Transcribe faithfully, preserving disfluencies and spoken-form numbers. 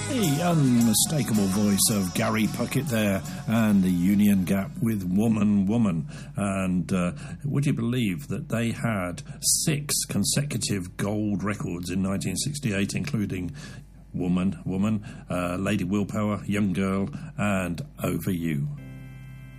The unmistakable voice of Gary Puckett there, and the Union Gap with Woman, Woman. And uh, would you believe that they had six consecutive gold records in nineteen sixty-eight, including Woman, Woman, uh, Lady Willpower, Young Girl, and Over You.